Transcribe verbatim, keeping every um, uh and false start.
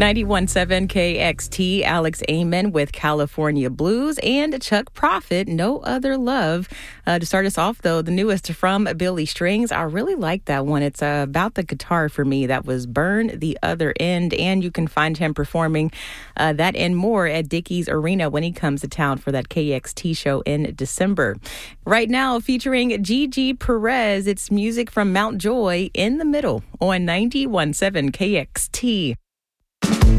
ninety-one point seven K X T, Alex Amen with California Blues, and Chuck Prophet, No Other Love. Uh, to start us off, though, the newest from Billy Strings. I really like that one. It's uh, about the guitar for me. That was Burn the Other End, and you can find him performing uh, that and more at Dickies Arena when he comes to town for that K X T show in December. Right now, featuring Gigi Perez, it's music from Mount Joy, In the Middle on ninety-one point seven K X T.